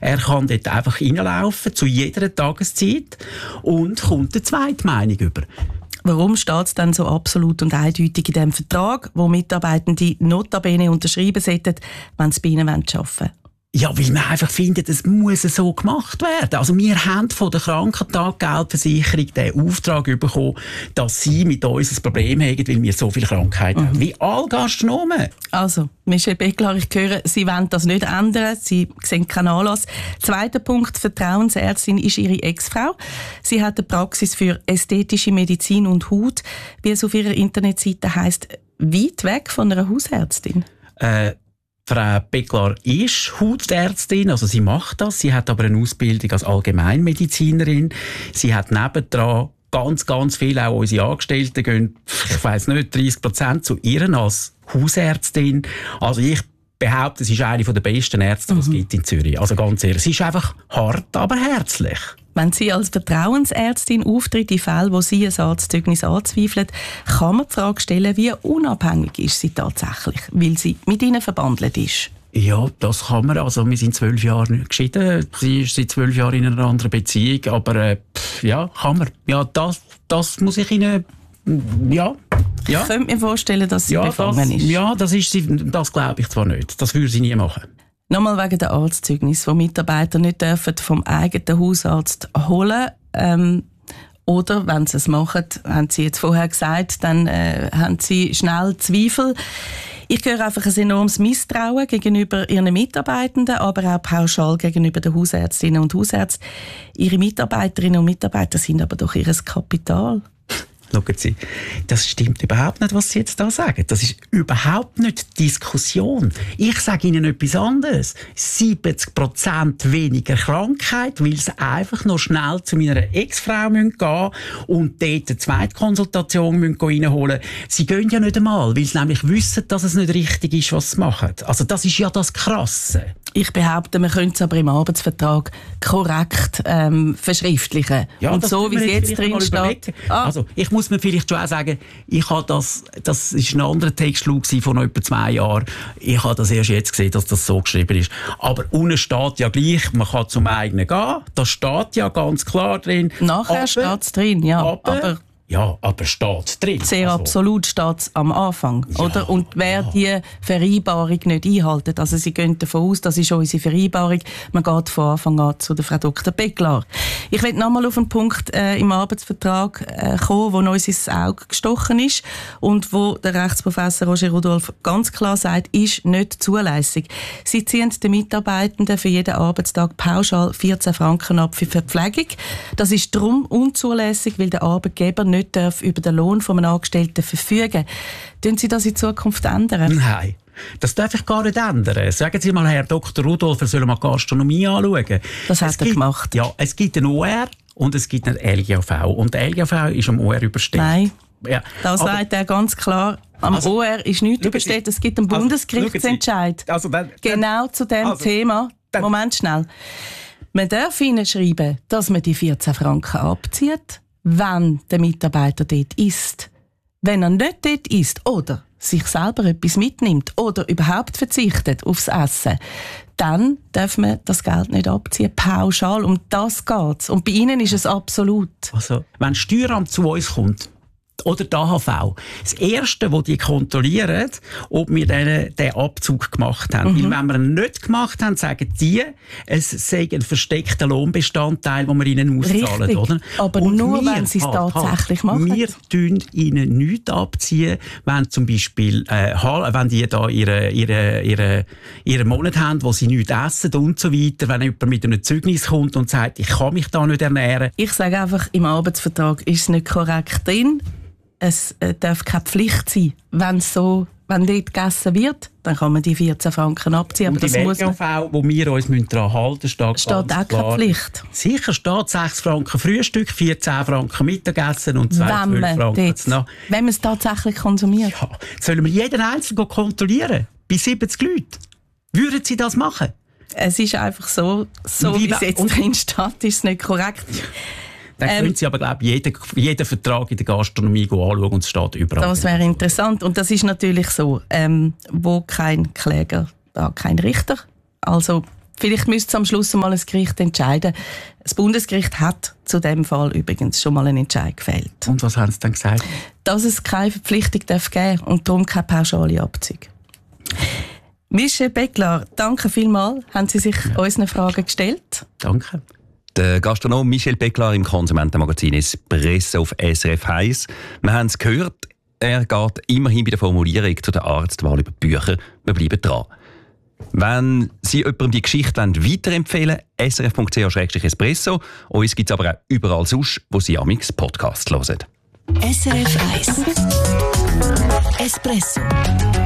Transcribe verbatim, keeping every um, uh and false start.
Er kann dort einfach reinlaufen, zu jeder Tageszeit, und kommt eine Zweitmeinung über. Warum steht es dann so absolut und eindeutig in diesem Vertrag, wo Mitarbeitende notabene unterschreiben sollten, wenn sie bei ihnen arbeiten wollen? Ja, weil wir einfach finden, es muss so gemacht werden. Also wir haben von der Krankentaggeldversicherung den Auftrag bekommen, dass sie mit uns ein Problem haben, weil wir so viel Krankheit mhm. haben. Wie alle Gastronomen. Also, Michel Becklar, ich höre, Sie wollen das nicht ändern. Sie sehen keinen Anlass. Zweiter Punkt, Vertrauensärztin ist Ihre Ex-Frau. Sie hat eine Praxis für ästhetische Medizin und Haut, wie es auf ihrer Internetseite heisst, weit weg von einer Hausärztin. Äh, Frau Becklar ist Hautärztin, also sie macht das. Sie hat aber eine Ausbildung als Allgemeinmedizinerin. Sie hat nebendran ganz, ganz viel, auch unsere Angestellten gehen, ich weiss nicht, dreissig Prozent zu ihr als Hausärztin. Also ich behaupte, sie ist eine der besten Ärzte, die es mhm. gibt in Zürich. Also ganz ehrlich, sie ist einfach hart, aber herzlich. Wenn Sie als Vertrauensärztin auftritt in Fällen, wo Sie ein Arztzeugnis anzweifeln, kann man die Frage stellen, wie unabhängig ist sie tatsächlich, weil sie mit Ihnen verbandelt ist? Ja, das kann man. Also wir sind zwölf Jahre geschieden. Sie ist seit zwölf Jahren in einer anderen Beziehung. Aber äh, pff, ja, kann man. Ja, das, das muss ich Ihnen... Ja. Ja. Ich könnte mir vorstellen, dass sie ja, befangen das, ist. Ja, das, ist sie, das glaube ich zwar nicht. Das würde sie nie machen. Nochmal wegen der Arztzeugnis, wo Mitarbeiter nicht dürfen vom eigenen Hausarzt holen. Ähm, oder, wenn sie es machen, haben Sie jetzt vorher gesagt, dann äh, haben Sie schnell Zweifel. Ich höre einfach ein enormes Misstrauen gegenüber Ihren Mitarbeitenden, aber auch pauschal gegenüber den Hausärztinnen und Hausärzten. Ihre Mitarbeiterinnen und Mitarbeiter sind aber doch ihr Kapital. Schauen Sie, das stimmt überhaupt nicht, was Sie jetzt da sagen. Das ist überhaupt nicht Diskussion. Ich sage Ihnen etwas anderes. siebzig Prozent weniger Krankheit, weil Sie einfach noch schnell zu meiner Ex-Frau gehen müssen und dort eine Zweitkonsultation reinholen müssen. Sie gehen ja nicht einmal, weil Sie nämlich wissen, dass es nicht richtig ist, was Sie machen. Also das ist ja das Krasse. Ich behaupte, man könnte es aber im Arbeitsvertrag korrekt ähm, verschriftlichen. Ja, und so, wie es jetzt drin steht. Ah. Also, ich muss mir vielleicht schon auch sagen, ich habe das, das ist ein anderer Textschlag von etwa zwei Jahren. Ich habe das erst jetzt gesehen, dass das so geschrieben ist. Aber unten steht ja gleich, man kann zum eigenen gehen. Das steht ja ganz klar drin. Nachher steht es drin, ja. Aber, aber ja, aber steht drin. Sehr also. Absolut steht es am Anfang, ja, oder? Und wer ja. die Vereinbarung nicht einhält, also Sie gehen davon aus, das ist unsere Vereinbarung, man geht von Anfang an zu der Frau Doktor Becklar. Ich will nochmal auf einen Punkt äh, im Arbeitsvertrag äh, kommen, wo uns ins Auge gestochen ist und wo der Rechtsprofessor Roger Rudolph ganz klar sagt, ist nicht zulässig. Sie ziehen den Mitarbeitenden für jeden Arbeitstag pauschal vierzehn Franken ab für Verpflegung. Das ist darum unzulässig, weil der Arbeitgeber nicht darf über den Lohn von einem Angestellten verfügen. Tun Sie das in Zukunft ändern? Nein. Das darf ich gar nicht ändern. Sagen Sie mal, Herr Doktor Rudolph, er soll mal Gastronomie anschauen. Das hat es er gibt, gemacht. Ja, es gibt einen O R und es gibt einen L G A V. Und der L G A V ist am O R überstellt. Nein, ja. das aber, sagt er ganz klar. Am also, O R ist nichts überstellt. Es gibt einen also, Bundesgerichtsentscheid. Also, dann, genau zu dem also, Thema. Dann, Moment schnell. Man darf Ihnen schreiben, dass man die vierzehn Franken abzieht, wenn der Mitarbeiter dort ist. Wenn er nicht dort ist oder sich selber etwas mitnimmt oder überhaupt verzichtet aufs Essen, dann darf man das Geld nicht abziehen, pauschal. Um das geht's. Und bei Ihnen ist es absolut. Also, wenn das Steueramt zu uns kommt, oder die A H V. Das Erste, was die kontrollieren, ob wir den, den Abzug gemacht haben. Mhm. Weil wenn wir ihn nicht gemacht haben, sagen die, es sei ein versteckter Lohnbestandteil, den wir ihnen auszahlen. Richtig, oder? aber und nur, wir, wenn sie es halt, tatsächlich halt, machen. Wir tun ihnen nichts abziehen, wenn zum Beispiel, äh, wenn die da ihre, ihre, ihre, ihren Monat haben, wo sie nichts essen und so weiter, wenn jemand mit einem Zeugnis kommt und sagt, ich kann mich da nicht ernähren. Ich sage einfach, im Arbeitsvertrag ist es nicht korrekt drin. Es äh, darf keine Pflicht sein. Wenn so, wenn dort gegessen wird, dann kann man die vierzehn Franken abziehen. Und aber die das muss man... V, wo wir uns daran halten müssen, steht, steht auch keine klar. Pflicht. Sicher steht sechs Franken Frühstück, vierzehn Franken Mittagessen und zwei zwölf Franken dort, wenn man es tatsächlich konsumiert. Ja, sollen wir jeden Einzelnen kontrollieren? Bei siebzig Leuten? Würden Sie das machen? Es ist einfach so, so wie, wie es jetzt drin steht, ist es nicht korrekt. Dann ähm, können Sie aber, glaube ich, jeden, jeden Vertrag in der Gastronomie anschauen und es steht überall. Das wäre interessant. Und das ist natürlich so, ähm, wo kein Kläger, da kein Richter. Also Vielleicht müsste es am Schluss mal ein Gericht entscheiden. Das Bundesgericht hat zu diesem Fall übrigens schon mal einen Entscheid gefällt. Und was haben Sie dann gesagt? Dass es keine Verpflichtung darf geben und darum keine pauschale Abzug. Michel Becklar, danke vielmals. Haben Sie sich ja. unseren Fragen gestellt? Danke. Der Gastronom Michel Becklar im Konsumentenmagazin Espresso auf S R F eins. Wir haben es gehört, er geht immerhin bei der Formulierung zu der Arztwahl über Bücher. Wir bleiben dran. Wenn Sie jemandem die Geschichte weiterempfehlen wollen, s r f punkt c h slash espresso. Uns gibt es aber auch überall sonst, wo Sie amix Podcast hören. S R F eins Espresso.